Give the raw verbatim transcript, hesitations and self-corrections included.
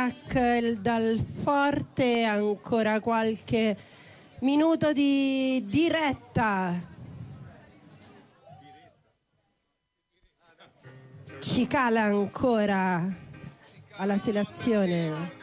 track il- dal forte, ancora qualche minuto di diretta. Ci cala ancora alla selezione.